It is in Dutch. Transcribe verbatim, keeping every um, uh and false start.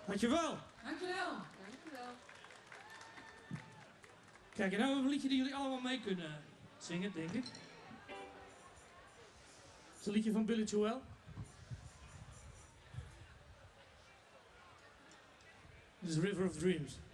Dankjewel. Dankjewel. Dankjewel. Kijk, en nou een liedje die jullie allemaal mee kunnen zingen, denk ik. Het is een liedje van Billy Joel. Dit is River of Dreams.